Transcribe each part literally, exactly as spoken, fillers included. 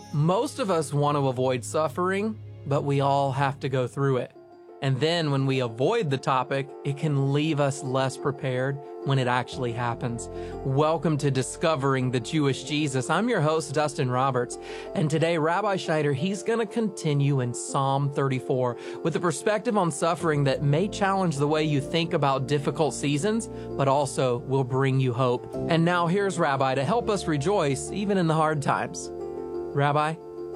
Most of us want to avoid suffering, but we all have to go through it. And then when we avoid the topic, it can leave us less prepared when it actually happens. Welcome to Discovering the Jewish Jesus. I'm your host, Dustin Roberts. And today, Rabbi Schneider, he's going to continue in Psalm thirty-four with a perspective on suffering that may challenge the way you think about difficult seasons, but also will bring you hope. And now here's Rabbi to help us rejoice even in the hard times. Rabbi?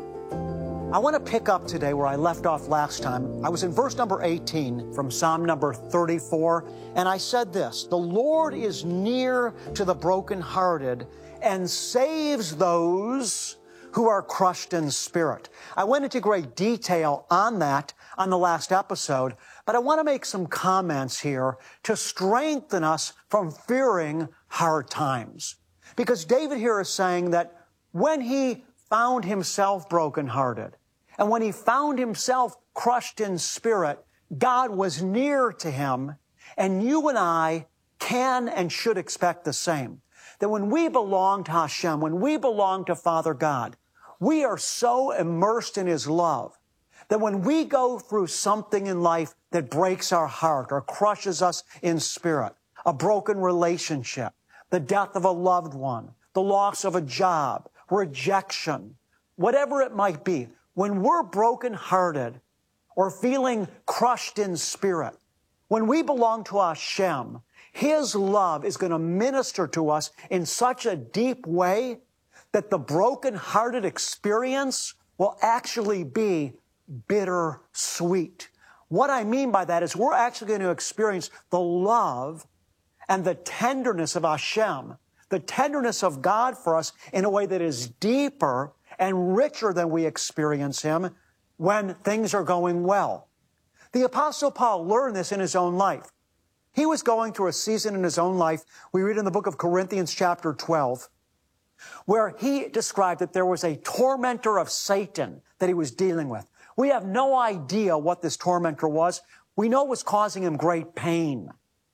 I want to pick up today where I left off last time. I was in verse number eighteen from Psalm number thirty-four, and I said this: the Lord is near to the brokenhearted and saves those who are crushed in spirit. I went into great detail on that on the last episode, but I want to make some comments here to strengthen us from fearing hard times. Because David here is saying that when he found himself brokenhearted, and when he found himself crushed in spirit, God was near to him, and you and I can and should expect the same. That when we belong to Hashem, when we belong to Father God, we are so immersed in His love that when we go through something in life that breaks our heart or crushes us in spirit, a broken relationship, the death of a loved one, the loss of a job, rejection, whatever it might be, when we're brokenhearted or feeling crushed in spirit, when we belong to Hashem, His love is going to minister to us in such a deep way that the brokenhearted experience will actually be bitter sweet. What I mean by that is we're actually going to experience the love and the tenderness of Hashem, the tenderness of God for us in a way that is deeper and richer than we experience Him when things are going well. The Apostle Paul learned this in his own life. He was going through a season in his own life, we read in the book of Corinthians chapter twelve, where he described that there was a tormentor of Satan that he was dealing with. We have no idea what this tormentor was. We know it was causing him great pain.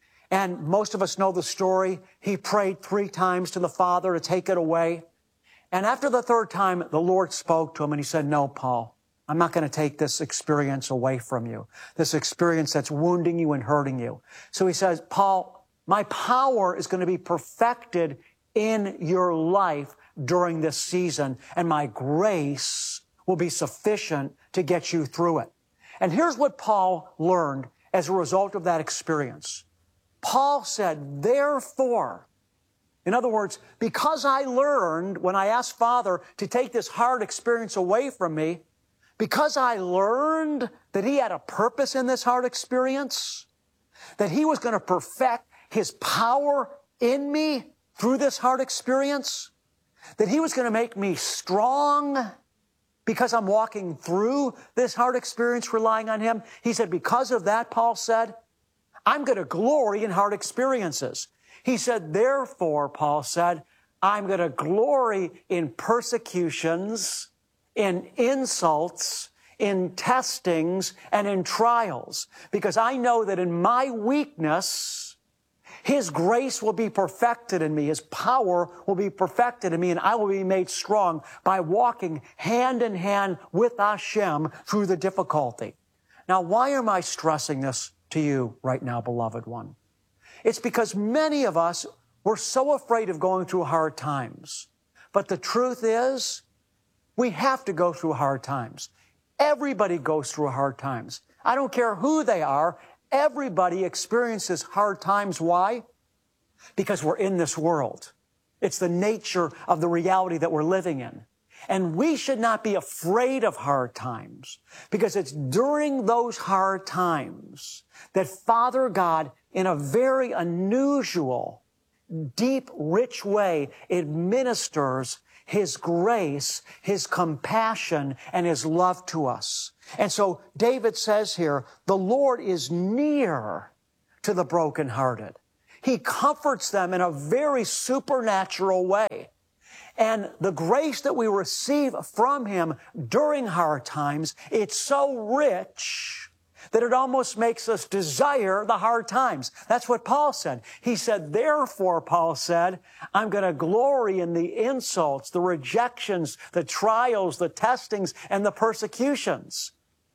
And most of us know the story. He prayed three times to the Father to take it away. And after the third time, the Lord spoke to him and He said, "No, Paul, I'm not going to take this experience away from you, this experience that's wounding you and hurting you." So He says, "Paul, my power is going to be perfected in your life during this season, and my grace will be sufficient to get you through it." And here's what Paul learned as a result of that experience. Paul said, therefore, in other words, because I learned when I asked Father to take this hard experience away from me, because I learned that He had a purpose in this hard experience, that He was going to perfect His power in me through this hard experience, that He was going to make me strong because I'm walking through this hard experience relying on Him. He said, because of that, Paul said, I'm going to glory in hard experiences. He said, therefore, Paul said, I'm going to glory in persecutions, in insults, in testings, and in trials, because I know that in my weakness, His grace will be perfected in me. His power will be perfected in me, and I will be made strong by walking hand in hand with Hashem through the difficulty. Now, why am I stressing this to you right now, beloved one? It's because many of us, we're so afraid of going through hard times. But the truth is, we have to go through hard times. Everybody goes through hard times. I don't care who they are. Everybody experiences hard times. Why? Because we're in this world. It's the nature of the reality that we're living in. And we should not be afraid of hard times, because it's during those hard times that Father God, in a very unusual, deep, rich way, administers His grace, His compassion, and His love to us. And so David says here, the Lord is near to the brokenhearted. He comforts them in a very supernatural way. And the grace that we receive from Him during hard times, it's so rich that it almost makes us desire the hard times. That's what Paul said. He said, therefore, Paul said, I'm going to glory in the insults, the rejections, the trials, the testings, and the persecutions.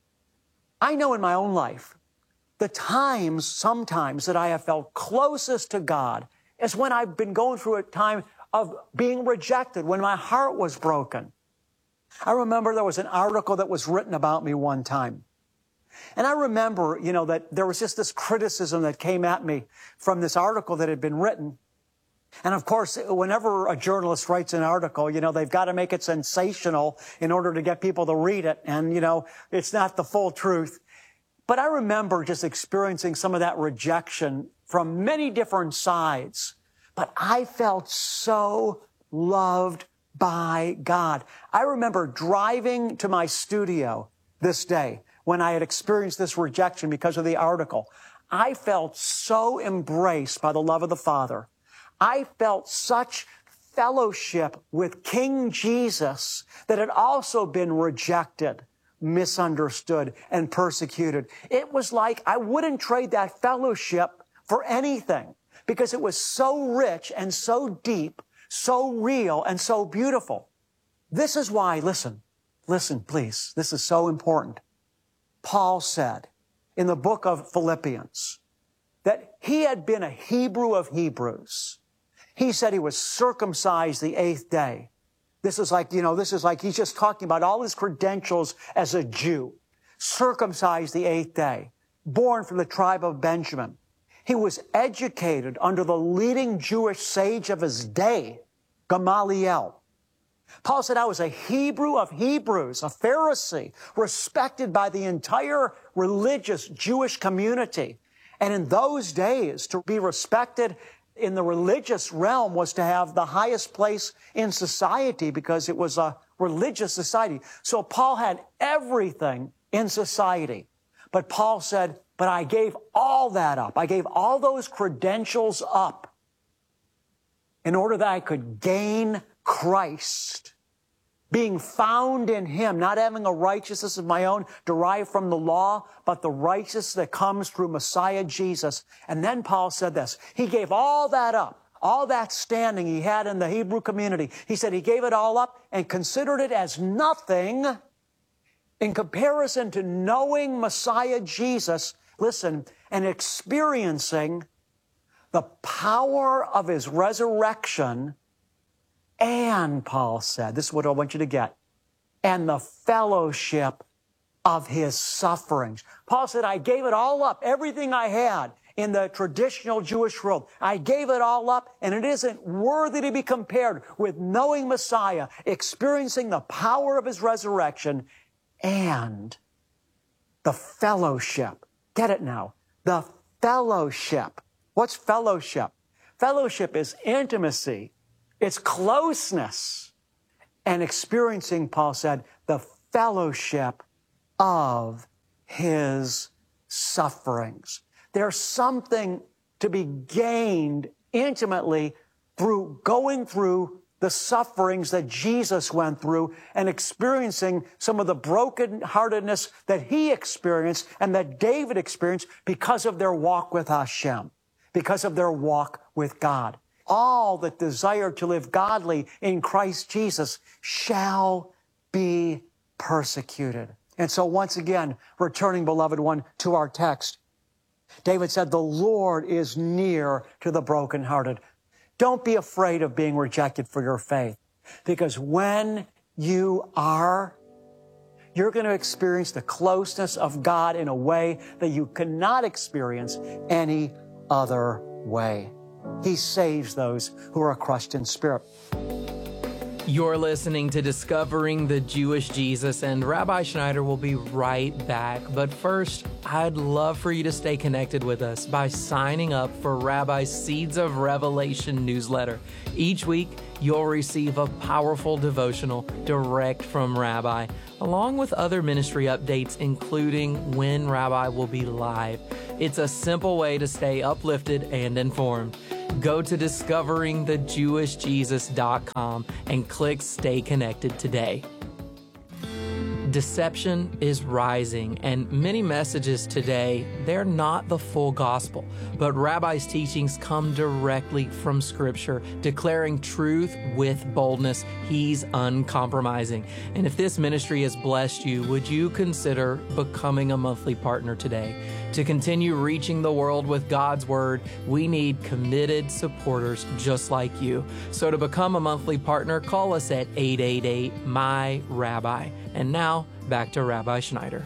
I know in my own life, the times sometimes that I have felt closest to God is when I've been going through a time of being rejected, when my heart was broken. I remember there was an article that was written about me one time. And I remember, you know, that there was just this criticism that came at me from this article that had been written. And of course, whenever a journalist writes an article, you know, they've got to make it sensational in order to get people to read it. And, you know, it's not the full truth. But I remember just experiencing some of that rejection from many different sides. But I felt so loved by God. I remember driving to my studio this day when I had experienced this rejection because of the article. I felt so embraced by the love of the Father. I felt such fellowship with King Jesus that had also been rejected, misunderstood, and persecuted. It was like I wouldn't trade that fellowship for anything because it was so rich and so deep, so real and so beautiful. This is why, listen, listen, please. This is so important. Paul said in the book of Philippians that he had been a Hebrew of Hebrews. He said he was circumcised the eighth day. This is like, you know, this is like he's just talking about all his credentials as a Jew. Circumcised the eighth day, born from the tribe of Benjamin. He was educated under the leading Jewish sage of his day, Gamaliel. Paul said, I was a Hebrew of Hebrews, a Pharisee, respected by the entire religious Jewish community. And in those days, to be respected in the religious realm was to have the highest place in society because it was a religious society. So Paul had everything in society. But Paul said, but I gave all that up. I gave all those credentials up in order that I could gain Christ, being found in Him, not having a righteousness of my own derived from the law, but the righteousness that comes through Messiah Jesus. And then Paul said this, he gave all that up, all that standing he had in the Hebrew community. He said he gave it all up and considered it as nothing in comparison to knowing Messiah Jesus, listen, and experiencing the power of His resurrection. And, Paul said, this is what I want you to get, and the fellowship of His sufferings. Paul said, I gave it all up, everything I had in the traditional Jewish world. I gave it all up, and it isn't worthy to be compared with knowing Messiah, experiencing the power of His resurrection, and the fellowship. Get it now. The fellowship. What's fellowship? Fellowship is intimacy. It's closeness. And experiencing, Paul said, the fellowship of His sufferings. There's something to be gained intimately through going through the sufferings that Jesus went through and experiencing some of the brokenheartedness that He experienced and that David experienced because of their walk with Hashem, because of their walk with God. All that desire to live godly in Christ Jesus shall be persecuted. And so once again, returning, beloved one, to our text, David said, the Lord is near to the brokenhearted. Don't be afraid of being rejected for your faith, because when you are, you're going to experience the closeness of God in a way that you cannot experience any other way. He saves those who are crushed in spirit. You're listening to Discovering the Jewish Jesus, and Rabbi Schneider will be right back. But first, I'd love for you to stay connected with us by signing up for Rabbi's Seeds of Revelation newsletter. Each week, you'll receive a powerful devotional direct from Rabbi, along with other ministry updates, including when Rabbi will be live. It's a simple way to stay uplifted and informed. Go to discovering the jewish jesus dot com and click Stay Connected today. Deception is rising, and many messages today, they're not the full gospel, but Rabbi's teachings come directly from Scripture, declaring truth with boldness. He's uncompromising. And if this ministry has blessed you, would you consider becoming a monthly partner today? To continue reaching the world with God's Word, we need committed supporters just like you. So to become a monthly partner, call us at eight eight eight, M Y, Rabbi. And now, back to Rabbi Schneider.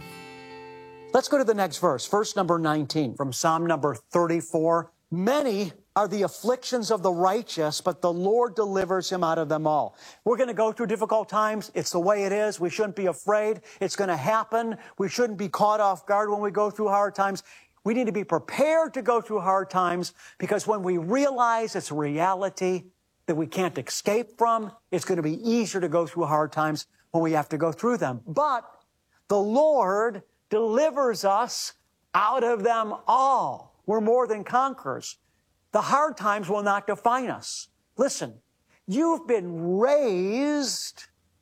Let's go to the next verse, verse number nineteen from Psalm number thirty-four. Many are the afflictions of the righteous, but the Lord delivers him out of them all. We're going to go through difficult times. It's the way it is. We shouldn't be afraid. It's going to happen. We shouldn't be caught off guard when we go through hard times. We need to be prepared to go through hard times, because when we realize it's a reality that we can't escape from, it's going to be easier to go through hard times when we have to go through them. But the Lord delivers us out of them all. We're more than conquerors. The hard times will not define us. Listen, you've been raised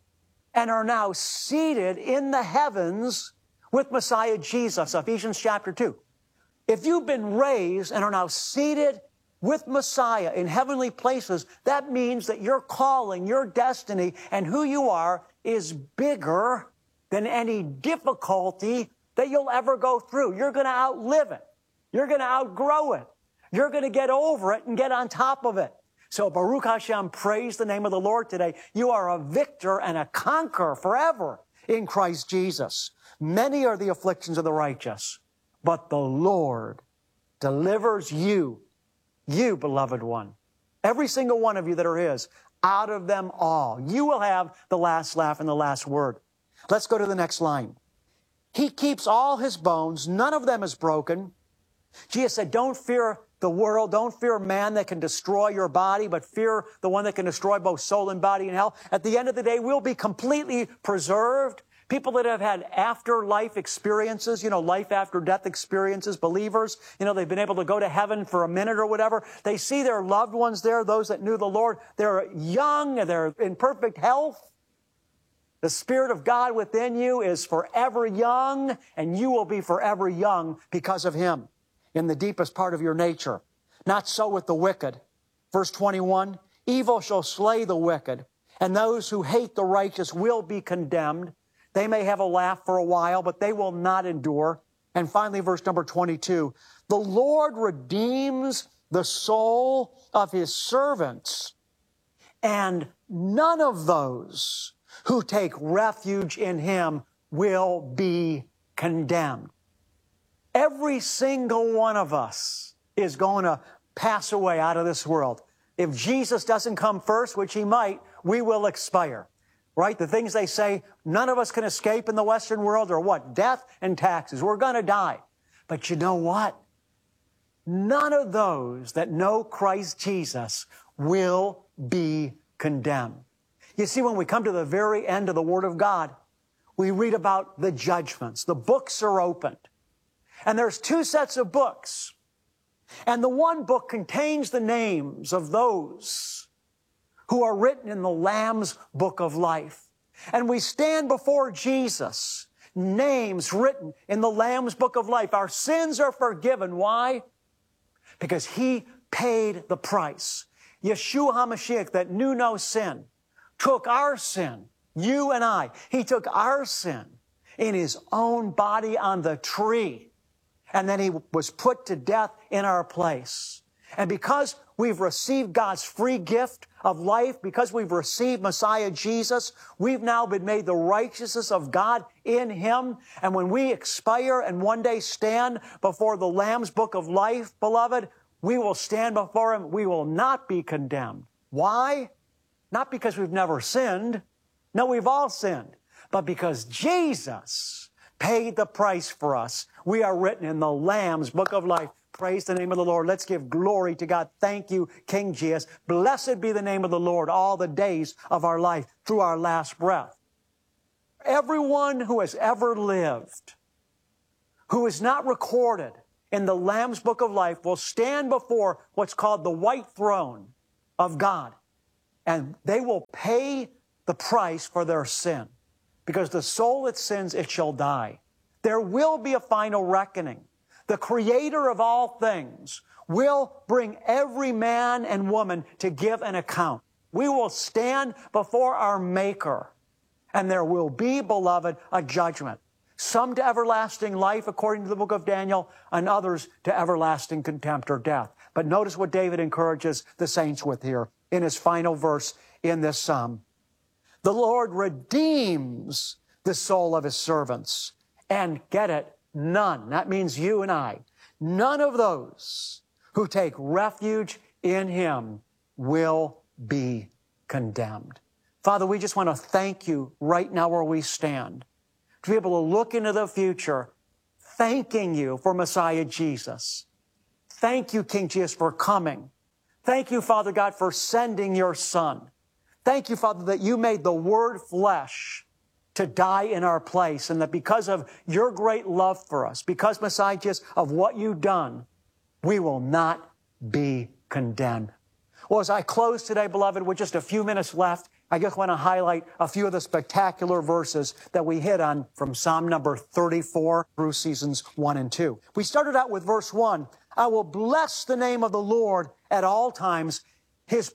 and are now seated in the heavens with Messiah Jesus, Ephesians chapter two. If you've been raised and are now seated with Messiah in heavenly places, that means that your calling, your destiny, and who you are is bigger than any difficulty that you'll ever go through. You're going to outlive it. You're going to outgrow it. You're going to get over it and get on top of it. So Baruch Hashem, praise the name of the Lord today. You are a victor and a conqueror forever in Christ Jesus. Many are the afflictions of the righteous, but the Lord delivers you, you, beloved one, every single one of you that are His, out of them all. You will have the last laugh and the last word. Let's go to the next line. He keeps all His bones. None of them is broken. Jesus said, don't fear the world. Don't fear man that can destroy your body, but fear the one that can destroy both soul and body in hell. At the end of the day, we'll be completely preserved. People that have had afterlife experiences, you know, life after death experiences, believers, you know, they've been able to go to heaven for a minute or whatever. They see their loved ones there, those that knew the Lord. They're young, they're in perfect health. The Spirit of God within you is forever young, and you will be forever young because of Him in the deepest part of your nature. Not so with the wicked. Verse twenty-one, evil shall slay the wicked, and those who hate the righteous will be condemned. They may have a laugh for a while, but they will not endure. And finally, verse number twenty-two, the Lord redeems the soul of His servants, and none of those who take refuge in Him will be condemned. Every single one of us is going to pass away out of this world. If Jesus doesn't come first, which He might, we will expire. Right? The things they say, none of us can escape in the Western world are what? Death and taxes. We're going to die. But you know what? None of those that know Christ Jesus will be condemned. You see, when we come to the very end of the Word of God, we read about the judgments. The books are opened. And there's two sets of books. And the one book contains the names of those who are written in the Lamb's book of life. And we stand before Jesus, names written in the Lamb's book of life. Our sins are forgiven. Why? Because He paid the price. Yeshua HaMashiach, that knew no sin, took our sin, you and I. He took our sin in His own body on the tree. And then He was put to death in our place. And because we've received God's free gift of life, because we've received Messiah Jesus, we've now been made the righteousness of God in Him. And when we expire and one day stand before the Lamb's book of life, beloved, we will stand before Him. We will not be condemned. Why? Not because we've never sinned. No, we've all sinned. But because Jesus paid the price for us. We are written in the Lamb's book of life. Praise the name of the Lord. Let's give glory to God. Thank you, King Jesus. Blessed be the name of the Lord all the days of our life through our last breath. Everyone who has ever lived, who is not recorded in the Lamb's book of life, will stand before what's called the white throne of God. And they will pay the price for their sin. because the soul that sins, it shall die. There will be a final reckoning. The Creator of all things will bring every man and woman to give an account. We will stand before our Maker, and there will be, beloved, a judgment. Some to everlasting life, according to the book of Daniel, and others to everlasting contempt or death. But notice what David encourages the saints with here in his final verse in this psalm. The Lord redeems the soul of his servants. And get it, none, that means you and I, none of those who take refuge in him will be condemned. Father, we just want to thank you right now where we stand, to be able to look into the future, thanking you for Messiah Jesus. Thank you, King Jesus, for coming. Thank you, Father God, for sending your Son. Thank you, Father, that you made the Word flesh to die in our place, and that because of your great love for us, because, Messiah Jesus, of what you've done, we will not be condemned. Well, as I close today, beloved, with just a few minutes left, I just want to highlight a few of the spectacular verses that we hit on from Psalm number thirty-four through seasons one and two. We started out with verse one. I will bless the name of the Lord at all times. His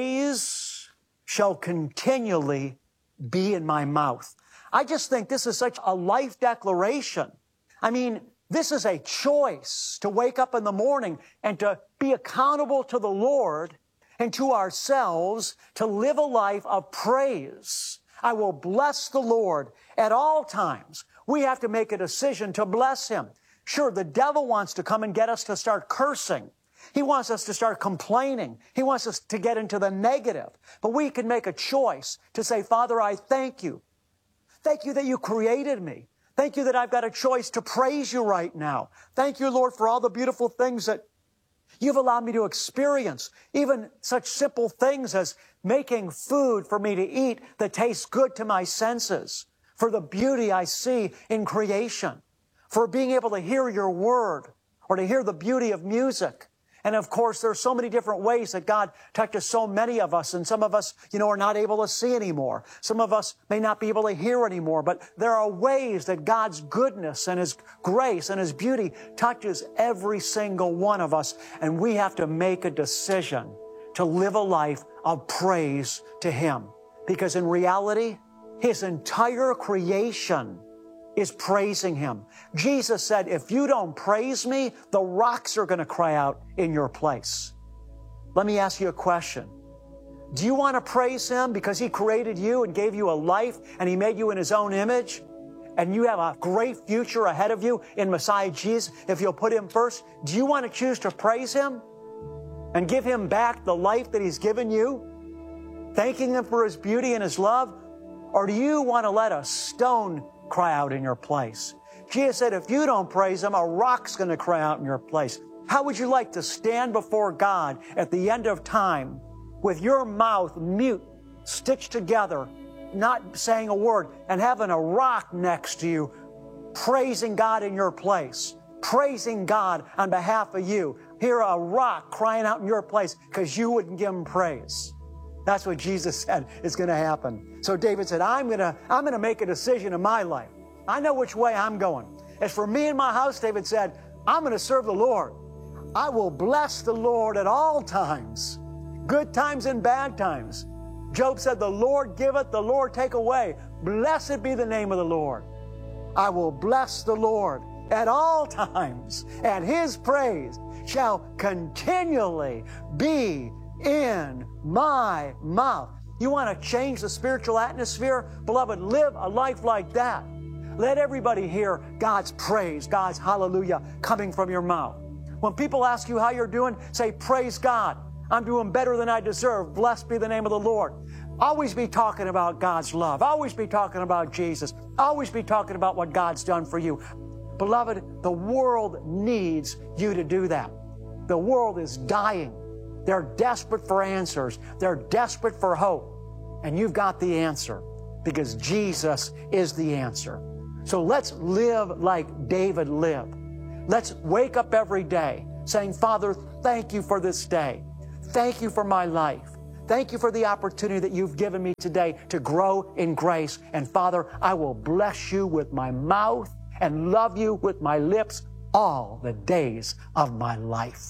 praise shall continually be in my mouth. I just think this is such a life declaration. I mean, this is a choice to wake up in the morning and to be accountable to the Lord and to ourselves to live a life of praise. I will bless the Lord at all times. We have to make a decision to bless him. Sure, the devil wants to come and get us to start cursing. He wants us to start complaining. He wants us to get into the negative. But we can make a choice to say, Father, I thank you. Thank you that you created me. Thank you that I've got a choice to praise you right now. Thank you, Lord, for all the beautiful things that you've allowed me to experience. Even such simple things as making food for me to eat that tastes good to my senses, for the beauty I see in creation, for being able to hear your word or to hear the beauty of music. And of course, there's so many different ways that God touches so many of us. And some of us, you know, are not able to see anymore. Some of us may not be able to hear anymore. But there are ways that God's goodness and his grace and his beauty touches every single one of us. And we have to make a decision to live a life of praise to him. Because in reality, his entire creation is praising him. Jesus said, if you don't praise me, the rocks are going to cry out in your place. Let me ask you a question. Do you want to praise him because he created you and gave you a life and he made you in his own image? And you have a great future ahead of you in Messiah Jesus if you'll put him first? Do you want to choose to praise him and give him back the life that he's given you, thanking him for his beauty and his love? Or do you want to let a stone cry out in your place? Jesus said, if you don't praise him, a rock's going to cry out in your place. How would you like to stand before God at the end of time with your mouth mute, stitched together, not saying a word, and having a rock next to you, praising God in your place, praising God on behalf of you? Hear a rock crying out in your place because you wouldn't give him praise. That's what Jesus said is going to happen. So David said, I'm going to, I'm going to make a decision in my life. I know which way I'm going. As for me and my house, David said, I'm going to serve the Lord. I will bless the Lord at all times, good times and bad times. Job said, the Lord giveth, the Lord take away. Blessed be the name of the Lord. I will bless the Lord at all times, and his praise shall continually be in my mouth. You want to change the spiritual atmosphere? Beloved, live a life like that. Let everybody hear God's praise, God's hallelujah coming from your mouth. When people ask you how you're doing, say, praise God. I'm doing better than I deserve. Blessed be the name of the Lord. Always be talking about God's love. Always be talking about Jesus. Always be talking about what God's done for you. Beloved, the world needs you to do that. The world is dying. They're desperate for answers. They're desperate for hope. And you've got the answer because Jesus is the answer. So let's live like David lived. Let's wake up every day saying, Father, thank you for this day. Thank you for my life. Thank you for the opportunity that you've given me today to grow in grace. And Father, I will bless you with my mouth and love you with my lips all the days of my life.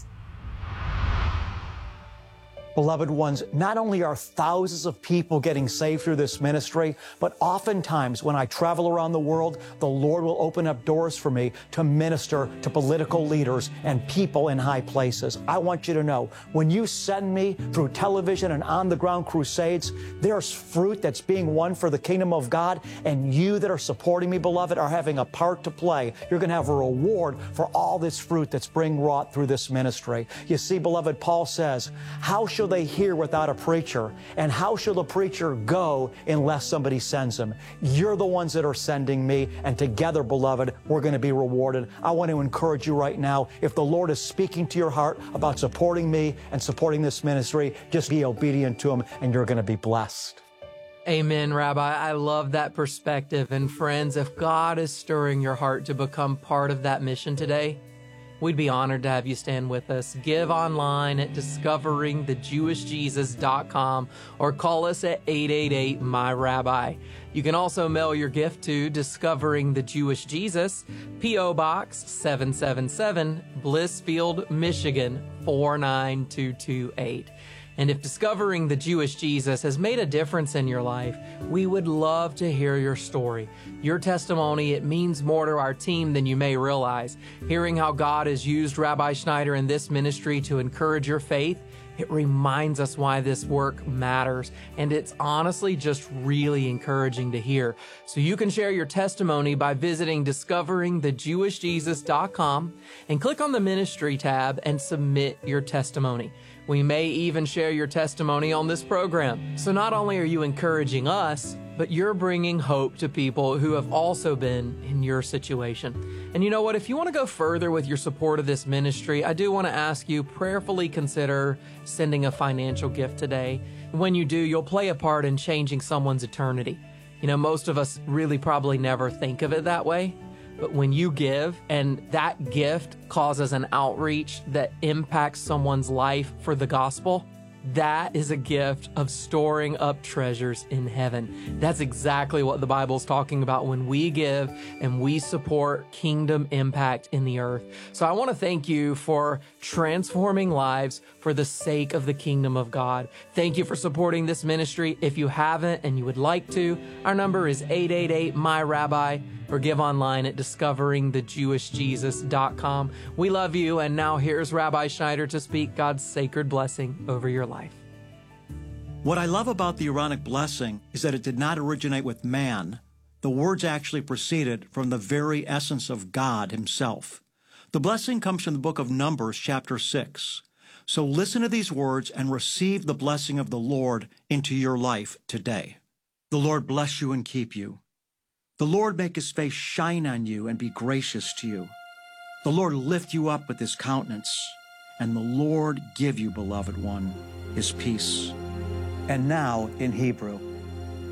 Beloved ones, not only are thousands of people getting saved through this ministry, but oftentimes when I travel around the world, the Lord will open up doors for me to minister to political leaders and people in high places. I want you to know, when you send me through television and on-the-ground crusades, there's fruit that's being won for the kingdom of God, and you that are supporting me, beloved, are having a part to play. You're going to have a reward for all this fruit that's being wrought through this ministry. You see, beloved, Paul says, how shall they hear without a preacher? And how shall the preacher go unless somebody sends him? You're the ones that are sending me, and together, beloved, we're going to be rewarded. I want to encourage you right now, if the Lord is speaking to your heart about supporting me and supporting this ministry, just be obedient to him, and you're going to be blessed. Amen, Rabbi. I love that perspective. And friends, if God is stirring your heart to become part of that mission today, we'd be honored to have you stand with us. Give online at discovering the jewish jesus dot com or call us at eight eight eight, M Y Rabbi. You can also mail your gift to Discovering the Jewish Jesus, P O Box seven seven seven, Blissfield, Michigan four nine two two eight. And if Discovering the Jewish Jesus has made a difference in your life, we would love to hear your story. Your testimony, it means more to our team than you may realize. Hearing how God has used Rabbi Schneider in this ministry to encourage your faith, it reminds us why this work matters, and it's honestly just really encouraging to hear. So you can share your testimony by visiting discovering the jewish jesus dot com and click on the Ministry tab and submit your testimony. We may even share your testimony on this program. So not only are you encouraging us, but you're bringing hope to people who have also been in your situation. And you know what? If you want to go further with your support of this ministry, I do want to ask you, prayerfully consider sending a financial gift today. When you do, you'll play a part in changing someone's eternity. You know, most of us really probably never think of it that way. But when you give and that gift causes an outreach that impacts someone's life for the gospel, that is a gift of storing up treasures in heaven. That's exactly what the Bible's talking about when we give and we support kingdom impact in the earth. So I want to thank you for transforming lives for the sake of the kingdom of God. Thank you for supporting this ministry. If you haven't and you would like to, our number is eight eight eight, M Y Rabbi, or give online at discovering the jewish jesus dot com. We love you, and now here's Rabbi Schneider to speak God's sacred blessing over your life. What I love about the Aaronic blessing is that it did not originate with man. The words actually proceeded from the very essence of God himself. The blessing comes from the book of Numbers, chapter six. So listen to these words and receive the blessing of the Lord into your life today. The Lord bless you and keep you. The Lord make his face shine on you and be gracious to you. The Lord lift you up with his countenance, and the Lord give you, beloved one, his peace. And now in Hebrew.